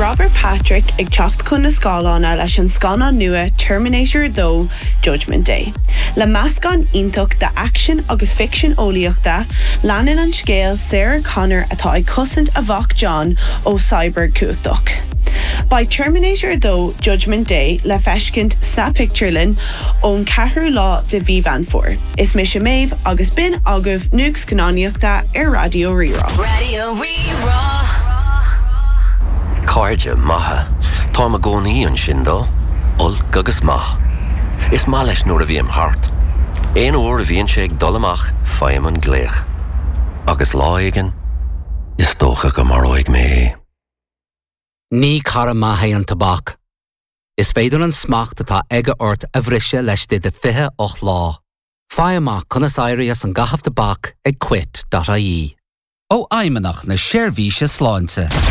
Robert Patrick ag teacht chun na scáileána leis an scáileán nua Terminator 2 Judgment Day. Le meascán iontocht de action agus fiction óíochta, leanan an scéal Sarah Connor atá ag cosint a bhach John ó Cyborg Cuachdoch. By Terminator 2 Judgment Day le feiscint sa picturelin ón ceathrú lá de bhí vanfór. Is mis Maeve agus bin agah nuags cannáíochta ar Radio Rerá. Radio Rerá. Cairde maithe, tá a gcónaí an sin dó, ulc agus maith. Is má leis nuair a bhí am thart. Éon uair a bhíonn sé ag dul amach faim an gléach. Agus lá aigen, is dócha go mar óig mé. Ní cara maithe an tabhac. Is féidir an smacht atá aige ort a bhriise leis de 28 lá. Fáim amach conas éirí as an gahaf tabhac ag quit.ie. Ó aimimeach na séirmhíse sláinte.